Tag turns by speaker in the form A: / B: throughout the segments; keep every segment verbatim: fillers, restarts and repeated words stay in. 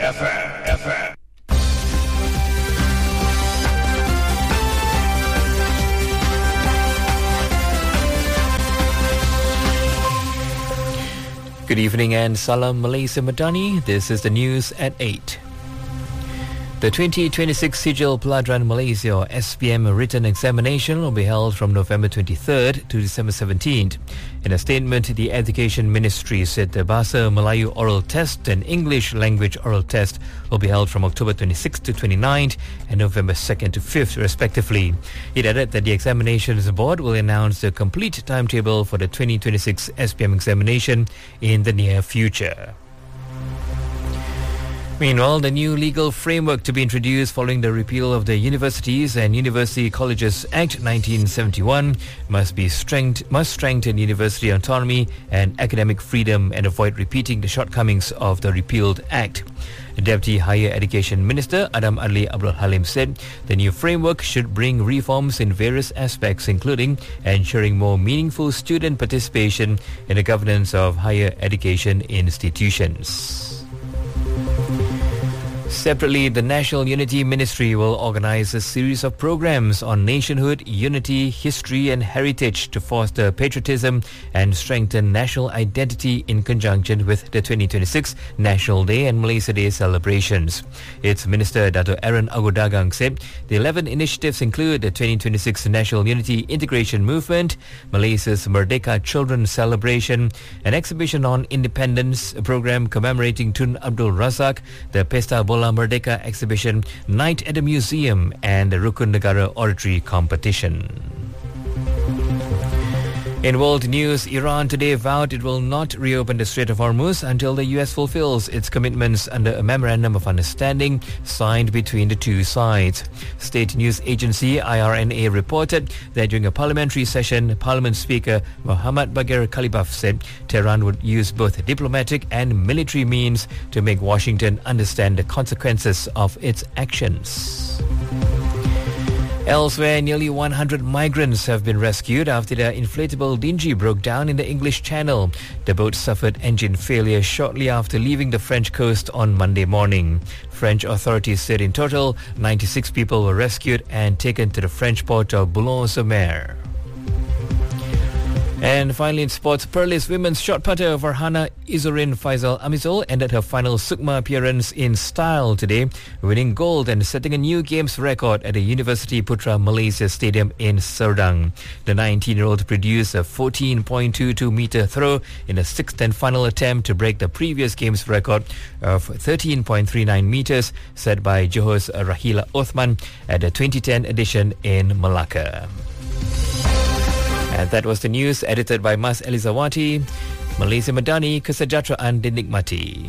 A: F M, F M.
B: Good evening and Salam Malaysia Madani. This is the news at eight. The twenty twenty-six Sijil Peladran Malaysia or S P M written examination will be held from November twenty-third to December seventeenth. In a statement, the Education Ministry said the Bahasa Melayu oral test and English language oral test will be held from October twenty-sixth to twenty-ninth and November second to fifth respectively. It added that the examinations board will announce the complete timetable for the twenty twenty-six S P M examination in the near future. Meanwhile, the new legal framework to be introduced following the repeal of the Universities and University Colleges Act nineteen seventy-one must be strength, must strengthen university autonomy and academic freedom and avoid repeating the shortcomings of the repealed Act. Deputy Higher Education Minister Adam Adli Abdul Halim said the new framework should bring reforms in various aspects, including ensuring more meaningful student participation in the governance of higher education institutions. Separately, the National Unity Ministry will organize a series of programs on nationhood, unity, history and heritage to foster patriotism and strengthen national identity in conjunction with the twenty twenty-six National Day and Malaysia Day celebrations. Its Minister Dato Aaron Agodagang said the eleven initiatives include the twenty twenty-six National Unity Integration Movement, Malaysia's Merdeka Children Celebration, an exhibition on independence, a program commemorating Tun Abdul Razak, the Pesta Bola Merdeka exhibition, Night at the Museum and the Rukun Negara Oratory competition. In world news, Iran today vowed it will not reopen the Strait of Hormuz until the U S fulfills its commitments under a memorandum of understanding signed between the two sides. State news agency I R N A reported that during a parliamentary session, Parliament Speaker Muhammad Bagher Khalibaf said Tehran would use both diplomatic and military means to make Washington understand the consequences of its actions. Elsewhere, nearly one hundred migrants have been rescued after their inflatable dinghy broke down in the English Channel. The boat suffered engine failure shortly after leaving the French coast on Monday morning. French authorities said in total, ninety-six people were rescued and taken to the French port of Boulogne-sur-Mer. And finally in sports, Perlis women's shot putter Farhana Izzurin Faisal Amizul ended her final Sukma appearance in style today, winning gold and setting a new games record at the University Putra Malaysia Stadium in Serdang. The nineteen-year-old produced a fourteen point two two meter throw in a sixth and final attempt to break the previous games record of thirteen point three nine meters set by Johor's Rahila Othman at the twenty ten edition in Malacca. And that was the news edited by Mas Elizawati. Malaysia Madani, kesejahteraan dinikmati.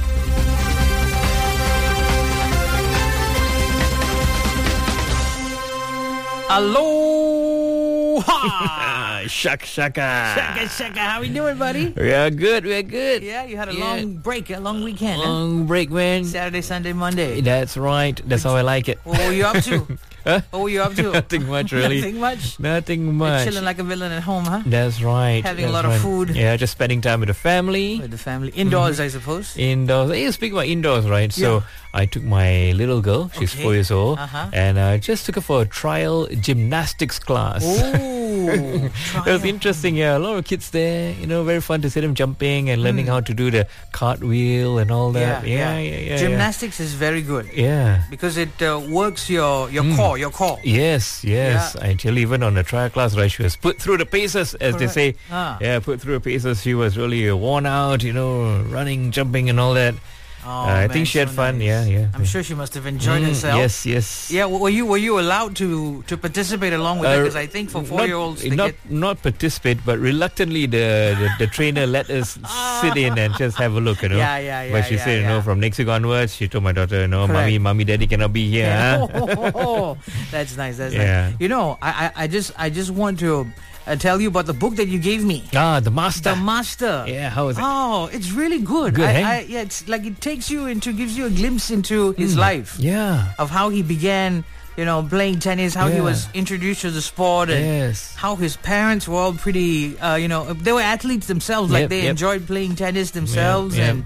B: Aloha! Shaka shaka.
C: Shaka shaka. How we doing, buddy?
B: We are good, we are good.
C: Yeah, you had a
B: Yeah.
C: long break, a long weekend.
B: Long break, man.
C: Huh? Saturday, Sunday, Monday.
B: That's right. That's how I like it.
C: What were you up to?
B: Huh?
C: What were you up to?
B: Nothing much, really.
C: Nothing much?
B: Nothing much.
C: Chilling like a villain at home, huh?
B: That's right.
C: Having
B: That's
C: a lot
B: right.
C: of food.
B: Yeah, just spending time with the family.
C: With the family. Indoors, I suppose.
B: Indoors. Hey, speaking about indoors, right? So
C: Yeah.
B: I took my little girl. She's
C: Okay.
B: four years old.
C: Uh-huh.
B: And I just took her for a trial gymnastics class.
C: Oh,
B: It was interesting, yeah. A lot of kids there, you know, very fun to see them jumping and learning how to do the cartwheel and all
C: Yeah,
B: that.
C: yeah.
B: Yeah, yeah, yeah.
C: Gymnastics is very good
B: Yeah.
C: because it uh, works your your core, your core.
B: Yes, yes.
C: Yeah.
B: Until even on the trial class, right, she was put through the paces, as they say.
C: Correct. Ah.
B: Yeah, put through the paces. She was really worn out, you know, running, jumping and all that.
C: Oh,
B: Uh, I
C: man,
B: think she had
C: so
B: fun,
C: nice.
B: yeah, yeah.
C: I'm sure she must have enjoyed
B: Mm,
C: herself.
B: Yes, yes.
C: Yeah, w- were you were you allowed to to participate along with
B: Uh,
C: it? Because I think for four year olds they
B: not
C: get
B: not participate, but reluctantly the, the, the trainer let us sit in and just have a look, you know.
C: Yeah, yeah, yeah,
B: But she
C: yeah,
B: said, you know,
C: yeah.
B: from next week onwards, she told my daughter, you know,
C: Correct.
B: mommy, mommy, daddy cannot be here. huh?"
C: That's nice. That's
B: Yeah.
C: nice. You know, I, I I just I just want to uh, tell you about the book that you gave me.
B: Ah, the master.
C: The Master.
B: Yeah, how is it?
C: Oh, it's really good.
B: Good,
C: I,
B: eh?
C: I, yeah, it's like it takes you into, gives you a glimpse into his
B: Mm.
C: life
B: Yeah.
C: of how he began, you know, playing tennis, how he
B: Yeah.
C: was introduced to the sport, and
B: Yes.
C: how his parents were all pretty, uh, you know, they were athletes themselves. Like
B: Yep,
C: they
B: yep.
C: enjoyed playing tennis themselves,
B: Yep,
C: and
B: yep, yep.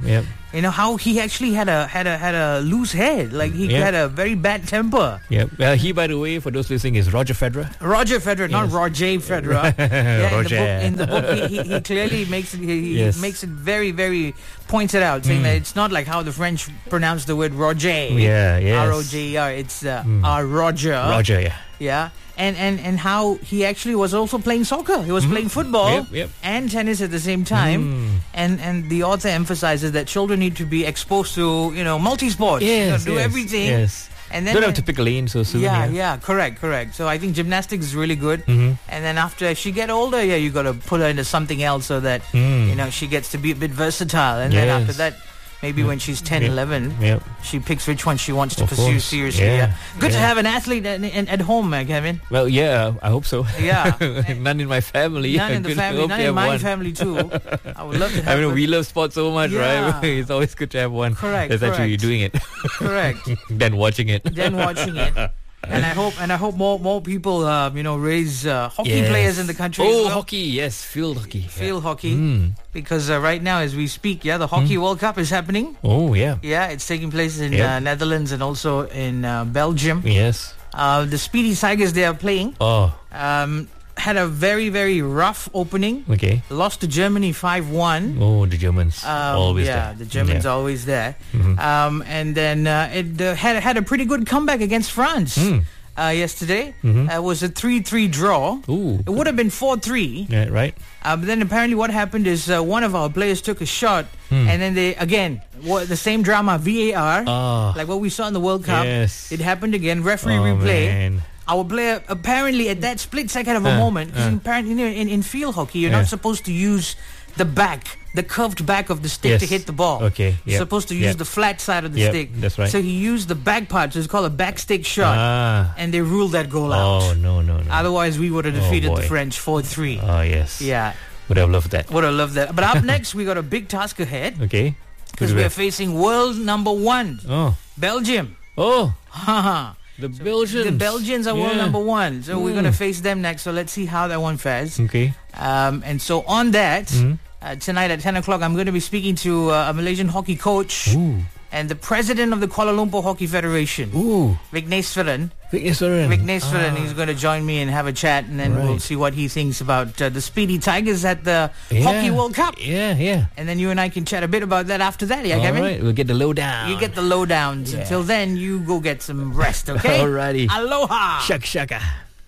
C: You know how he actually had a had a had a loose head, like he
B: Yeah.
C: had a very bad temper.
B: Yeah. Well, he, by the way, for those listening, is Roger Federer.
C: Roger Federer, not
B: Yes.
C: Roger Federer. Yeah,
B: Roger.
C: In the book, in the book he, he, he clearly makes it. He, he
B: Yes.
C: makes it very, very pointed out, saying that it's not like how the French pronounce the word Roger.
B: Yeah, yes.
C: R O J E R. It's uh, R Roger.
B: Roger, yeah.
C: Yeah. And, and and how he actually was also playing soccer. He was playing football
B: Yep, yep.
C: and tennis at the same time. And and the author emphasizes that children need to be exposed to, you know, multi-sports.
B: Yes,
C: you know, do
B: yes,
C: everything.
B: Yes.
C: And then
B: Don't have to pick a lane so soon.
C: yeah,
B: Yeah,
C: yeah, correct, correct. So I think gymnastics is really good.
B: Mhm.
C: And then after as she get older, yeah, you got to put her into something else so that,
B: Mm.
C: you know, she gets to be a bit versatile. And then
B: Yes.
C: after that, maybe when she's ten,
B: Yep.
C: eleven,
B: Yep.
C: she picks which one she wants to
B: Of
C: pursue
B: course.
C: seriously.
B: Yeah,
C: Yeah. Good to
B: yeah.
C: have an athlete at, at, at home, uh, Kevin.
B: Well, yeah, I hope so.
C: Yeah.
B: None in my family.
C: None in the
B: Good-
C: family,
B: hope
C: none
B: they
C: in
B: have
C: my
B: one.
C: family too. I would love to have
B: I mean,
C: one.
B: we love sports so much,
C: Yeah.
B: right? It's always good to have one
C: Correct,
B: that's actually
C: correct.
B: doing it
C: Correct.
B: than watching it.
C: Then watching it. And I hope and I hope more more people uh, you know raise uh, hockey
B: Yes.
C: players in the country. as
B: Oh,
C: well.
B: hockey, yes, field hockey.
C: Field hockey.
B: Mm.
C: Because uh, right now as we speak, yeah, the Hockey World Cup is happening.
B: Oh, yeah.
C: Yeah, it's taking place in
B: Yep.
C: uh, Netherlands and also in uh, Belgium.
B: Yes.
C: Uh, the Speedy Tigers they are playing
B: Oh,
C: um, had a very very rough opening.
B: okay.
C: Lost to Germany five one.
B: Oh, the Germans.
C: Um,
B: always
C: yeah,
B: there.
C: the Germans
B: Yeah.
C: are always there.
B: Mhm.
C: Um, and then uh, it uh, had had a pretty good comeback against France
B: Mm.
C: uh, yesterday.
B: Mhm.
C: Uh, it was a three three draw.
B: Ooh.
C: It would have been four three.
B: Yeah, right?
C: Uh, but then apparently what happened is uh, one of our players took a shot
B: Hmm.
C: and then they, again, what, the same drama, V A R,
B: Ah.
C: like what we saw in the World Cup.
B: Yes.
C: It happened again, referee
B: Oh,
C: replay.
B: man.
C: Our player, apparently at that split second of a
B: Uh,
C: moment, 'cause
B: uh.
C: apparently you know, in, in field hockey, you're
B: Yeah.
C: not supposed to use the back, the curved back of the stick to
B: Yes.
C: hit the ball.
B: Okay,
C: You're
B: yep,
C: supposed to use
B: yep.
C: the flat side of the
B: Yep,
C: stick.
B: that's right.
C: So he used the back part, so it's called a back stick shot,
B: Ah.
C: and they ruled that goal
B: Oh,
C: out.
B: no, no, no.
C: Otherwise, we would have defeated the
B: boy.
C: French four three.
B: Oh, yes.
C: Yeah,
B: Would have loved that.
C: would have loved that. But up next, we got a big task ahead
B: Okay.
C: because
B: Who do
C: we
B: we
C: are
B: have?
C: facing world number one,
B: Oh.
C: Belgium.
B: Oh,
C: Haha.
B: the Belgians.
C: The Belgians are world
B: Yeah.
C: number one, so we're
B: Mm.
C: going to face them next. So let's see how that one fares.
B: Okay.
C: Um, and so on that,
B: Mhm.
C: uh, tonight at ten o'clock, I'm going to be speaking to uh, a Malaysian hockey coach
B: Ooh.
C: and the president of the Kuala Lumpur Hockey Federation,
B: Ooh.
C: Vigneswaran.
B: Vigneswaran.
C: Vigneswaran,
B: Ah.
C: he's going to join me and have a chat, and then we'll
B: Right.
C: see what he thinks about uh, the Speedy Tigers at the
B: Yeah.
C: Hockey World Cup.
B: Yeah, yeah.
C: And then you and I can chat a bit about that after that, yeah,
B: All
C: Kevin?
B: right, we'll get the lowdown.
C: You get the lowdowns.
B: Yeah.
C: Until then, you go get some rest, okay?
B: Alrighty.
C: Aloha!
B: Shaka shaka.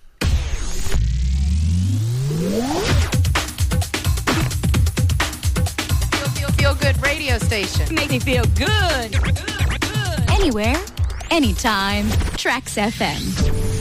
A: Feel, feel, feel good radio station.
D: Make me feel good. Anywhere, anytime. Trax F M.